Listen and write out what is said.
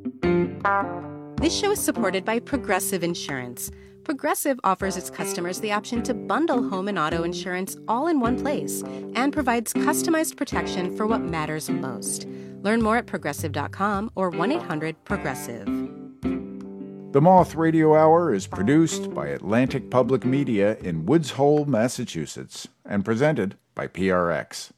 This show is supported by Progressive Insurance. Progressive offers its customers the option to bundle home and auto insurance all in one place and provides customized protection for what matters most. Learn more at progressive.com or 1-800-PROGRESSIVE. The Moth Radio Hour is produced by Atlantic Public Media in Woods Hole, Massachusetts, and presented by PRX.